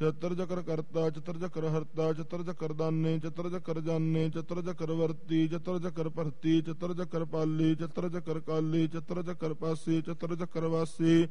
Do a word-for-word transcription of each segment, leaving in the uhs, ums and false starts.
ਚਤਰ ਚਕਰ ਕਰਤਾ ਚਤਰ ਚਕਰ ਹਰਤਾ ਚਤਰ ਚਕਰ ਦਾਨੇ ਚਤਰ ਚਕਰ ਜਾਨੇ ਚਤਰ ਚਕਰ ਵਰਤੀ ਚਤਰ ਚਕਰ ਭਰਤੀ ਚਤਰ ਚਕਰ ਪਾਲੀ ਚਤਰ ਚਕਰ ਕਾਲੀ ਚਤਰ ਚਕਰ ਪਾਸੀ ਚਤਰ ਚਕਰ ਵਾਸੀ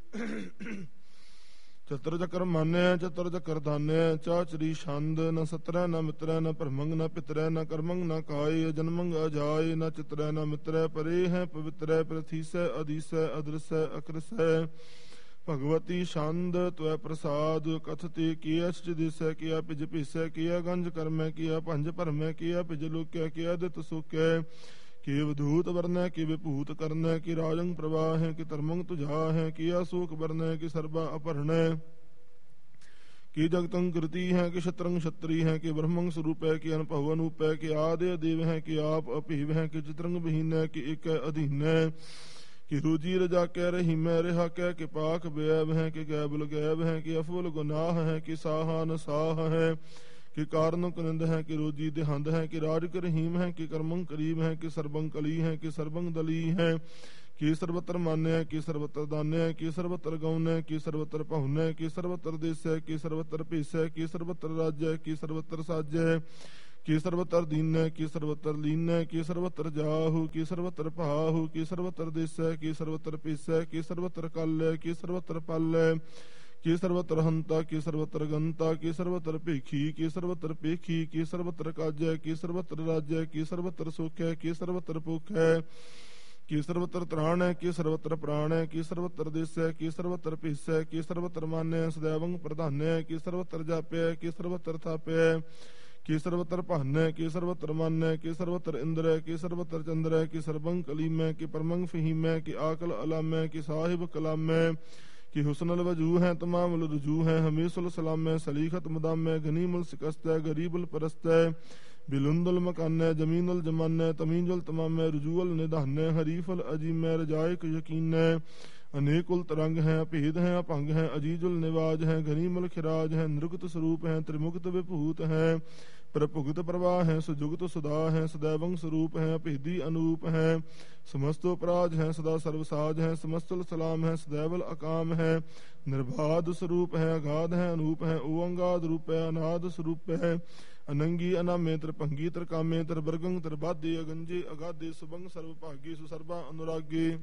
ਚਤਰ ਚਕਰ ਮਾਨਿਆ ਚਤਰ ਚਕਰ ਦਾਨਿਆ ਚਾਚਰੀ ਛੰਦ ਨ ਸਤਰੈ ਨ ਮਿਤਰੈ ਨ ਭਰਮੰਗ ਨ ਪਿਤਰੈ ਨ ਕਰਮੰਗ ਨ ਕਾਇ ਜਨਮੰਗ ਅਜਾਇ ਨ ਚਿਤਰੈ ਨ ਮਿਤਰੈ ਪਰੇ ਹੈ ਪਵਿੱਤਰੈ ਪ੍ਰਥੀਸੈ ਅਧੀਸੈ ਅਦਰਸੈ ਅਕਰਸੈ ਭਗਵਤੀ ਛੰਦ ਤਵੈ ਪ੍ਰਸਾਦ ਕਥਤੇ ਕੀਆ ਸਚ ਦਿਸੈ ਕੀਆ ਪਿਜ ਭੀਸੈ ਕੀਆ ਗੰਜ ਕਰਮੈ ਕੀਆ ਭੰਜ ਭਰਮੈ ਕੀਆ ਪਿਜ ਲੋਕੈ ਕੀਆ ਦਿਤ ਸੁਕੈ ਕਿ ਵਧੂਤ ਵਰਨੈ ਕਿ ਵਿਭੂਤ ਕਰਨੈ ਕਿ ਰਾਜੰ ਪ੍ਰਵਾਹ ਹੈ ਕਿ ਧਰਮੰ ਤੁਝਾ ਹੈ ਕੀਆ ਸੂਖ ਵਰਨੈ ਕਿ ਸਰਬਾ ਅਪਹਰਣੈ ਕਿ ਜਗਤੰ ਕਿਰਤੀ ਹੈ ਕਿ ਸ਼ਤਰੰ ਛਤਰੀ ਹੈ ਕਿ ਬ੍ਰਹਮੰ ਸਰੂਪ ਹੈ ਕਿ ਅਨਭਵ ਅਨੂਪ ਹੈ ਕਿ ਆਦਿ ਦੇਵ ਹੈ ਕਿ ਆਪ ਅਭੀਵ ਹੈ ਕਿ ਚਿਤਰੰਗ ਬਹੀਨੈ ਕਿ ਇਕ ਅਧੀਨੈ ਕਿ ਰੋਜੀ ਰਜਾ ਕੈ ਰਹੀਮੈ ਰਿਹਾ ਕਹਿ ਕਿ ਪਾਖ ਬੈਬ ਹੈ ਕਿ ਗੈਬੁਲ ਗੈਬ ਹੈ ਕਿ ਅਫੁਲ ਗੁਨਾਹ ਹੈ ਕਿ ਸਾਹਾ ਨਸਾਹ ਹੈ ਕਿ ਕਾਰਨ ਕਨੰਦ ਹੈ ਕਿ ਰੋਜੀ ਦੇਹੰਦ ਹੈ ਕਿ ਰਾਜ ਕਰਹੀਮ ਹੈ ਕਿ ਕਰਮੰ ਕਰੀਮ ਹੈ ਕਿ ਸਰਬੰ ਕਲੀ ਹੈ ਕਿ ਸਰਬੰ ਦਲੀ ਹੈ ਕਿ ਸਰਬਤਰ ਮਾਨਿਆ ਕਿ ਸਰਬਤਰ ਦਾਨਿਆ ਕਿ ਸਰਬਤਰ ਗਉਨੈ ਕਿ ਸਰਬਤਰ ਪਹੁਨੈ ਕਿ ਸਰਬਤਰ ਦੇਸੈ ਕਿ ਸਰਬਤਰ ਭੀਸੈ ਕਿ ਸਰਬਤਰ ਰਾਜੈ ਕਿ ਸਰਬਤਰ ਸਾਜੈ ਕਿ ਸਰਬਤਰ ਦੀਨੈ ਕਿ ਸਰਬਤਰ ਲੀਨੈ ਕਿ ਸਰਬਤਰ ਜਾਹੂ ਕਿ ਸਰਬਤਰ ਭਾਹੂ ਕਿ ਸਰਬਤਰ ਦੇਸੈ ਕਿ ਸਰਬਤਰ ਭੀਸੈ ਕਿ ਸਰਬਤਰ ਕਾਲੈ ਕਿ ਸਰਬਤਰ ਪਾਲੈ ਕਿ ਸਰਬਤਰ ਹੰਤਾ ਕਿ ਸਰਬਤਰ ਗੰਤਾ ਕਿ ਸਰਬਤਰ ਭੇਖੀ ਕਿ ਸਰਬਤਰ ਭੇਖੀ ਕਿ ਸਰਬਤਰ ਕਾਜੈ ਕਿ ਸਰਬਤਰ ਰਾਜੈ ਕਿ ਸਰਬਤਰ ਸੁਖੈ ਕਿ ਸਰਬਤਰ ਭੁਖੈ ਕਿ ਸਰਬਤਰ ਤ੍ਰਾਣ ਹੈ ਕਿ ਸਰਬਤਰ ਪ੍ਰਾਣ ਹੈ ਕਿ ਸਰਬਤਰ ਦੇਸੈ ਕਿ ਸਰਬਤਰ ਭੀਸੈ ਕਿ ਸਰਬਤਰ ਮਾਨੈ ਸदैवੰ ਪ੍ਰਧਾਨੈ ਕਿ ਸਰਬਤਰ ਜਾਪੈ ਕਿ ਸਰਬਤਰ ਥਾਪੈ ਕਿ ਸਰਬਤਰ ਭਾਨੈ ਕਿ ਸਰਬਤਰ ਮਾਨੈ ਕਿ ਸਰਬਤਰ ਇੰਦਰੈ ਕਿ ਸਰਬਤਰ ਚੰਦਰੈ ਕਿ ਸਰਬੰ ਕਲੀਮੈ ਕਿ ਪਰਮੰ ਫਹੀਮੈ ਕਿ ਆਕਲ ਅਲਾਮੈ ਕਿ ਸਾਹਿਬ ਕਲਾਮੈ ਕਿ ਹੁਸਨਲ ਵਜੂ ਹੈ ਤਮਾਮੁਲ ਰਜੂ ਹੈ ਹਮੀਸੁਲ ਸਲਾਮੈ ਸਲੀਖਤ ਮਦਾਮੈ ਗਨੀਮੁਲ ਸਿਕਸਤੈ ਗਰੀਬੁਲ ਪਰਸਤੈ ਬਿਲੁੰਦੁਲ ਮਕਾਨੈ ਜਮੀਨੁਲ ਜਮਾਨੈ ਤਮੀਨੁਲ ਤਮਾਮੈ ਰਜੂਅਲ ਨਿਧਾਨੈ ਹਰੀਫੁਲ ਅਜੀਮੈ ਰਜਾਇਕ ਯਕੀਨੈ ਅਨੇਕੁਲ ਤਰੰਗ ਹੈ ਅਭੇਦ ਹੈ ਅਭੰਗ ਹੈ ਅਜੀਜੁਲ ਨਿਵਾਜ ਹੈ ਗਨੀਮੁਲ ਖਿਰਾਜ ਹੈ ਨਿਰੁਕਤ ਸਰੂਪ ਹੈ ਤ੍ਰਿਮੁਕਤ ਵਿਭੂਤ ਹੈ ਪ੍ਰਭੁਗਤ ਪ੍ਰਵਾਹ ਹੈ ਸੁਜੁਗਤ ਸੁਦਾ ਹੈ ਸदैवੰ ਸਰੂਪ ਹੈ ਭੇਦੀ ਅਨੂਪ ਹੈ ਸਮਸਤ ਅਪਰਾਜ ਹੈ ਸਦਾ ਸਰਵਸਾਜ ਹੈ ਸਮਸਤੁਲ ਸਲਾਮ ਹੈ ਸदैवਲ ਅਕਾਮ ਹੈ ਨਿਰਬਾਧ ਸਰੂਪ ਹੈ ਅਗਾਧ ਹੈ ਅਨੂਪ ਹੈ ਓਅੰਗਾਦ ਰੂਪ ਹੈ ਅਨਾਦ ਸਰੂਪ ਹੈ ਅਨੰਗੀ ਅਨਾਮੇ ਤ੍ਰਿਭੰਗੀ ਤ੍ਰਿਕਾਮੇ ਤ੍ਰਿਵਰਗੰ ਤ੍ਰਿਬਾਧੇ ਅਗੰਜੇ ਅਗਾਧੇ ਸੁਭੰਗ ਸਰਵ ਭਾਗੇ ਸੁਸਰਬਾ ਅਨੁਰਾਗੇ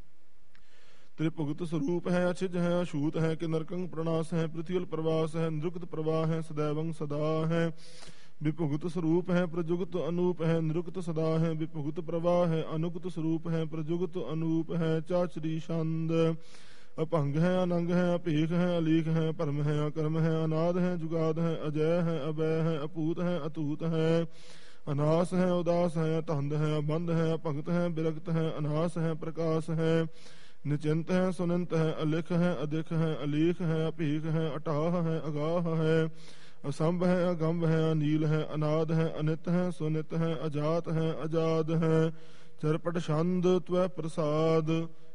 ਤ੍ਰਿਭੁਗਤ ਸਰੂਪ ਹੈ ਅਛਿਜ ਹੈ ਅਛੂਤ ਹੈ ਕਿ ਨਰਕੰ ਪ੍ਰਣਾਸ ਹੈ ਪ੍ਰਿਥਿਵਲ ਪ੍ਰਵਾਸ ਹੈ ਨਿਰੁਕਤ ਪ੍ਰਵਾਹ ਹੈ ਸदैवੰ ਸਦਾ ਹੈ ਵਿਭੁਗਤ ਸਰੂਪ ਹੈ ਪ੍ਰਜੁਗਤ ਅਨੂਪ ਹੈ ਨਿਰੁਕਤ ਸਦਾ ਹੈ ਵਿਭੁਗਤ ਪ੍ਰਵਾਹ ਹੈ ਅਨੁਕਤ ਸਰੂਪ ਹੈ ਪ੍ਰਜੁਗਤ ਅਨੂਪ ਹੈ ਚਾਚਰੀ ਛੰਦ ਅਭੰਗ ਹੈ ਅਨੰਗ ਹੈ ਅਭੇਖ ਹੈ ਅਲੀਖ ਹੈ ਭਰਮ ਹੈ ਅਕਰਮ ਹੈ ਅਨਾਦ ਹੈ ਜੁਗਾਦ ਹੈ ਅਜੈ ਹੈ ਅਬੈ ਹੈ ਅਪੂਤ ਹੈ ਅਤੂਤ ਹੈ ਅਨਾਸ ਹੈ ਉਦਾਸ ਹੈ ਧੰਦ ਹੈ ਅਬੰਧ ਹੈ ਭਗਤ ਹੈ ਬਿਰਗਤ ਹੈ ਅਨਾਸ ਹੈ ਪ੍ਰਕਾਸ਼ ਹੈ ਨਿਚਿੰਤ ਹੈ ਸੁਨੰਤ ਹੈ ਅਲਿਖ ਹੈ ਅਦਿਖ ਹੈ ਅਲੀਖ ਹੈ ਅਭੇਖ ਹੈ ਅਟਾਹ ਹੈ ਅਗਾਹ ਹੈ ਅਸੰਭ ਹੈ ਅਗੰਭ ਹੈ ਅਨੀਲ ਹੈ ਅਨਾਦ ਹੈ ਅਨਿਤ ਹੈ ਸੁਨਿਤ ਹੈ ਅਜਾਤ ਹੈ ਅਜਾਦ ਹੈ ਚਰਪਟ ਛੰਦ ਤਵੈ ਪ੍ਰਸਾਦ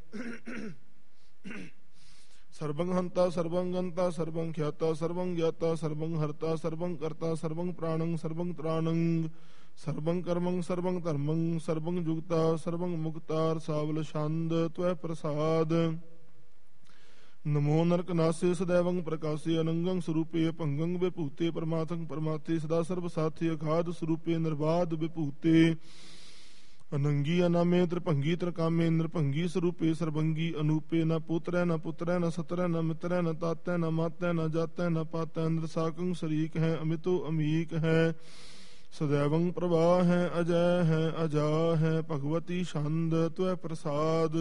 ਸਰਬੰ ਹੰਤਾ ਸਰਬੰ ਗੰਤਾ ਸਰਬੰ ਖਿਆਤਾ ਸਰਬੰ ਗਿਆਤਾ ਸਰਬੰ ਹਰਤਾ ਸਰਬੰ ਕਰਤਾ ਸਰਬੰ ਪ੍ਰਾਣੰ ਸਰਬੰ ਤ੍ਰਾਣੰ ਸਰਬੰ ਕਰਮੰ ਸਰਬੰ ਧਰਮੰ ਸਰਬੰ ਜੁਗਤਾ ਸਰਬੰ ਮੁਕਤਾ ਰਸਾਵਲ ਛੰਦ ਤਵੈ ਪ੍ਰਸਾਦ ਨਮੋ ਨਰਕ ਨਾਸੇ ਸदैवੰ ਪ੍ਰਕਾਸ਼ੇ ਅਨੰਗੰ ਸਰੂਪੇ ਭੰਗੰ ਵਿਭੂਤੇ ਪਰਮਾਤੰ ਪਰਮਾਤੇ ਸਦਾ ਸਰਬ ਸਾਥੀ ਅਗਾਧ ਸਰੂਪੇ ਨਿਰਬਾਧ ਵਿਭੂਤੇ ਅਨੰਗੀ ਅਨਾਮੇ ਤ੍ਰਿਭੰਗੀ ਤ੍ਰਿਕਾਮੇ ਨਿਰਭੰਗੀ ਸਰੂਪੇ ਸਰਬੰਗੀ ਅਨੂਪੇ ਨ ਪੁੱਤਰੈ ਨ ਪੁੱਤਰੈ ਨ ਸਤਰੈ ਨ ਮਿਤਰੈ ਨ ਤਾਤੈ ਨ ਮਾਤੈ ਨ ਜਾਤੈ ਨ ਪਾਤੈ ਨਿਰਸਾਕੰ ਸ਼ਰੀਕ ਹੈ ਅਮਿਤੋ ਅਮੀਕ ਹੈ ਸदैवੰ ਪ੍ਰਵਾਹ ਹੈ ਅਜੈ ਹੈ ਅਜਾ ਹੈ ਭਗਵਤੀ ਛੰਦ ਤਵੈ ਪ੍ਰਸਾਦ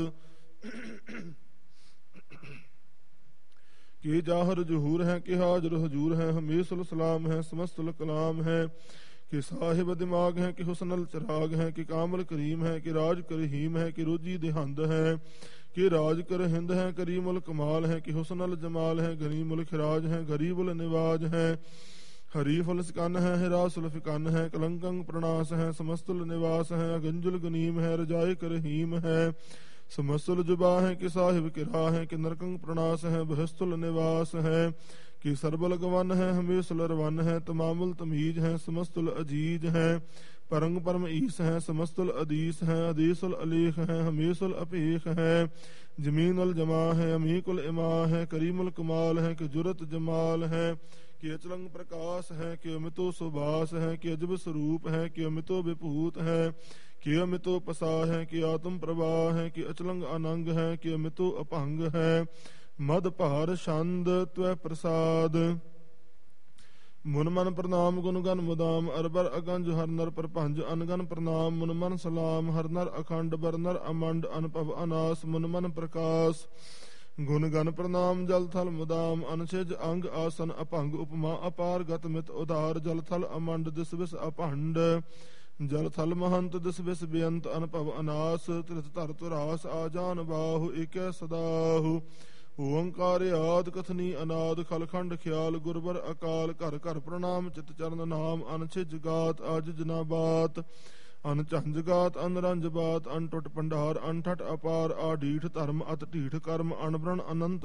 ਕਿ ਜਾਹਰ ਜਹੂਰ ਹੈ ਕਿ ਹਾਜ਼ਰ ਹਜੂਰ ਹੈ ਹਮੇਸ਼ੁਲ ਸਲਾਮ ਹੈ ਸਮਸਤੁਲ ਕਲਾਮ ਹੈ ਕਿ ਸਾਹਿਬ ਦਿਮਾਗ ਹੈ ਕਿ ਹੁਸਨਲ ਚਰਾਗ ਹੈ ਕਿ ਕਾਮਲ ਕਰੀਮ ਹੈ ਕਿ ਰਾਜ ਕਰਹੀਮ ਹੈ ਕਿ ਰੋਜੀ ਦੇਹੰਦ ਹੈ ਕਿ ਰਾਜ ਕਰ ਹਿੰਦ ਹੈ ਕਰੀਮੁਲ ਕਮਾਲ ਹੈ ਕਿ ਹੁਸਨਲ ਜਮਾਲ ਹੈ ਗਰੀਮੁਲ ਖਿਰਾਜ ਹੈ ਗਰੀਬੁਲ ਨਿਵਾਜ ਹੈ ਹਰੀਫੁਲ ਸਕਨ ਹੈ ਹਿਰਾਸੁਲ ਫਿਕਨ ਹੈ ਕਲੰਕੰ ਪ੍ਰਣਾਸ ਹੈ ਸਮਸਤੁਲ ਨਿਵਾਸ ਹੈ ਅਗੰਜੁਲ ਗਨੀਮ ਹੈ ਰਜਾਇ ਕਰਹੀਮ ਹੈ ਸਮਸਤੁਲ ਜੁਬਾ ਹੈ ਕਿ ਸਾਹਿਬ ਕਿਰਾ ਹੈ ਕਿ ਨਰਕੰ ਪ੍ਰਣਾਸ ਹੈ ਬਹਿਸਤੁਲ ਨਿਵਾਸ ਹੈ ਕਿ ਸਰਬਲ ਗਵਨ ਹੈ ਹਮੇਸ਼ੁਲ ਰਵਨ ਹੈ ਤਮਾਮੁਲ ਤਮੀਜ ਹੈ ਸਮਸਤੁਲ ਅਜੀਜ ਹੈ ਪਰੰਗ ਪਰਮ ਈਸ ਹੈ ਸਮਸਤੁਲ ਅਦੀਸ ਹੈ ਅਦੀਸੁਲ ਅਲੇਖ ਹੈ ਹਮੇਸ਼ੁਲ ਅਭੇਖ ਹੈ ਜ਼ਮੀਨੁਲ ਜਮਾ ਹੈ ਅਮੀਕੁਲ ਇਮਾ ਹੈ ਕਰੀਮੁਲ ਕਮਾਲ ਹੈ ਕਿ ਜੁਰਤ ਜਮਾਲ ਹੈ कि अचलंग प्रकाश है, कि अमितो सुभाष है, कि अजब स्वरूप है, कि अमितो विभूत है, कि अमितो पसा है, कि आत्म प्रवाह है, कि अचलंग अनंग है, कि अमितो अपंग है। मद भार छंद त्वै प्रसाद। मुन मन प्रणाम गुण गन मुदाम, अरबर अगंज हर नर प्रपंज अनगन प्रणाम। मुन मन सलाम हर नर अखंड, बर नर अमंड अनपव अनास। मुन मन प्रकाश गुण गन प्रणाम, जल थल मुदाम अनछिज अंग आसन अपंग। उपमा अपार गत मित उदार, जल थल अमंड दिस विस अपंड। जल थल महंत दिस विस बेअंत अनपव अनास। त्रित धर तुरास आजान बाहु एक सदाहु। ओंकार आद कथनी अनाद, खलखंड ख्याल गुरबर अकाल। घर घर प्रणाम चित चरण नाम, अनछिज गात आजिज ना बात। अनचंज गात अनरंज बात, अनटुट पंडार अनठट अपार। आढीठ धर्म अत ढीठ कर्म, अनवरण अनंत